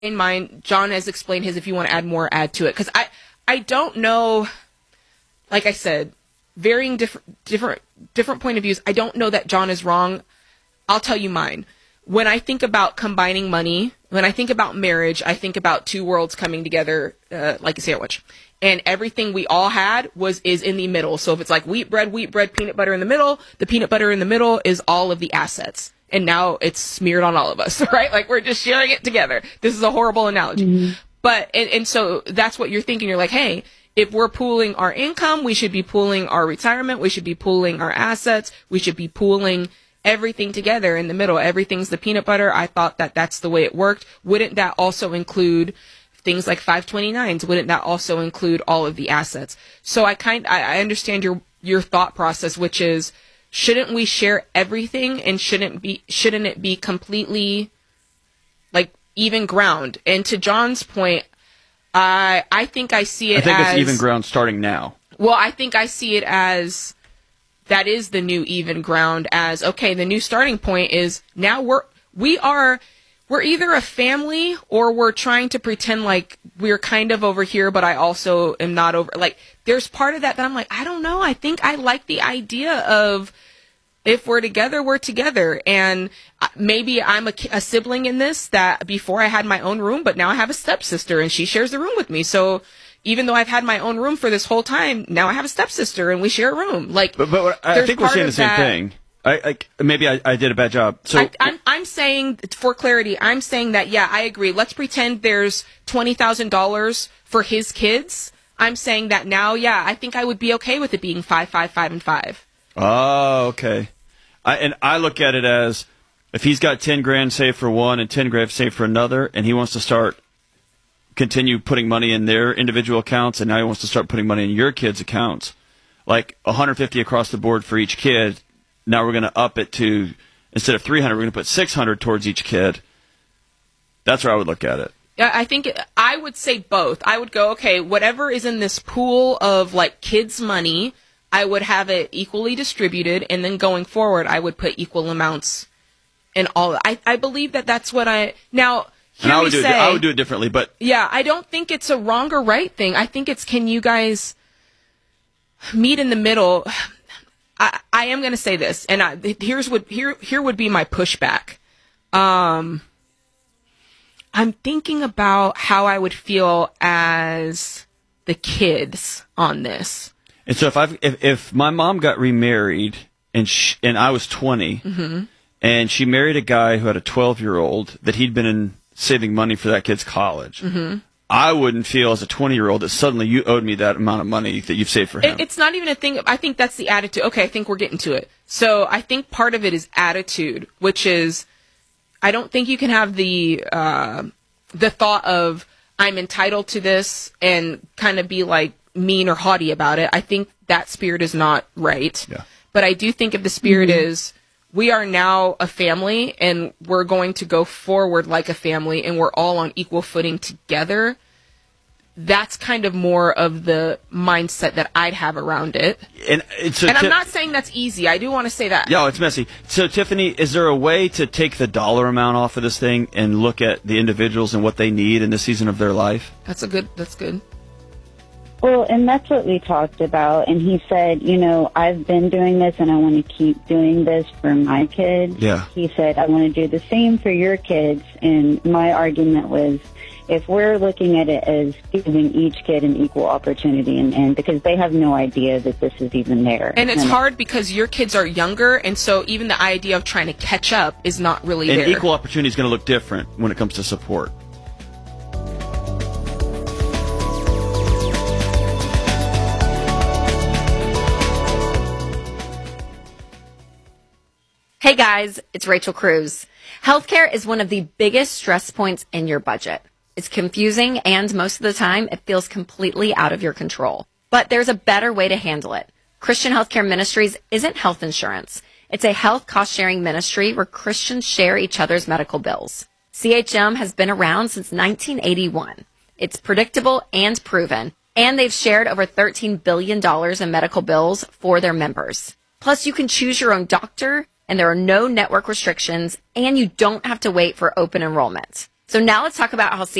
in mind, John has explained his. If you want to add more, add to it. Because I don't know, like I said, varying different point of views. I don't know that John is wrong. I'll tell you mine. When I think about combining money, when I think about marriage, I think about two worlds coming together like a sandwich. And everything we all had is in the middle. So if it's like wheat bread, peanut butter in the middle, the peanut butter in the middle is all of the assets. And now it's smeared on all of us, right? Like we're just sharing it together. This is a horrible analogy. Mm-hmm. But, and so that's what you're thinking. You're like, hey, if we're pooling our income, we should be pooling our retirement. We should be pooling our assets. We should be pooling everything together in the middle. Everything's the peanut butter. I thought that that's the way it worked. Wouldn't that also include things like 529s? Wouldn't that also include all of the assets? So I understand your thought process, which is, shouldn't we share everything, and shouldn't it be completely like even ground? And to John's point, I think I see it as... I think it's even ground starting now. Well, I think I see it as that is the new even ground, as, okay, the new starting point is now we're either a family or we're trying to pretend like we're kind of over here, but I also am not over. Like, there's part of that I'm like, I don't know. I think I like the idea of if we're together, we're together. And maybe I'm a sibling in this, that before I had my own room, but now I have a stepsister and she shares the room with me. So even though I've had my own room for this whole time, now I have a stepsister and we share a room. Like, but I think we're saying the same thing. Maybe I did a bad job. So I'm saying, for clarity, I'm saying that, yeah, I agree. Let's pretend there's $20,000 for his kids. I'm saying that now, yeah, I think I would be okay with it being 5, 5, 5, and 5. Oh, okay. I look at it as, if he's got 10 grand saved for one and 10 grand saved for another, and he wants to continue putting money in their individual accounts, and now he wants to start putting money in your kids' accounts, like 150 across the board for each kid. Now we're going to up it to, instead of 300, we're going to put 600 towards each kid. That's where I would look at it. Yeah, I think I would say both. I would go, okay, whatever is in this pool of like kids' money, I would have it equally distributed, and then going forward, I would put equal amounts in all. I believe that that's what now. And I would do it differently, but yeah, I don't think it's a wrong or right thing. I think it's, can you guys meet in the middle? I am going to say this, and here would be my pushback. I'm thinking about how I would feel as the kids on this. And so if my mom got remarried and I was 20, mm-hmm. and she married a guy who had a 12-year-old that he'd been saving money for that kid's college, mm-hmm. I wouldn't feel as a 20-year-old that suddenly you owed me that amount of money that you've saved for him. It's not even a thing. I think that's the attitude. Okay, I think we're getting to it. So I think part of it is attitude, which is, I don't think you can have the thought of, I'm entitled to this, and kind of be like mean or haughty about it. I think that spirit is not right. Yeah. But I do think if the spirit mm-hmm. is, we are now a family and we're going to go forward like a family and we're all on equal footing together, that's kind of more of the mindset that I'd have around it. And I'm not saying that's easy. I do want to say that. Yeah, it's messy. So, Tiffany, is there a way to take the dollar amount off of this thing and look at the individuals and what they need in this season of their life? That's good. Well, and that's what we talked about. And he said, I've been doing this and I want to keep doing this for my kids. Yeah. He said, I want to do the same for your kids. And my argument was, if we're looking at it as giving each kid an equal opportunity, and because they have no idea that this is even there. And it's hard because your kids are younger, and so even the idea of trying to catch up is not really there. And equal opportunity is going to look different when it comes to support. Hey guys, it's Rachel Cruz. Healthcare is one of the biggest stress points in your budget. It's confusing, and most of the time, it feels completely out of your control. But there's a better way to handle it. Christian Healthcare Ministries isn't health insurance. It's a health cost-sharing ministry where Christians share each other's medical bills. CHM has been around since 1981. It's predictable and proven, and they've shared over $13 billion in medical bills for their members. Plus, you can choose your own doctor, and there are no network restrictions, and you don't have to wait for open enrollment. So now let's talk about how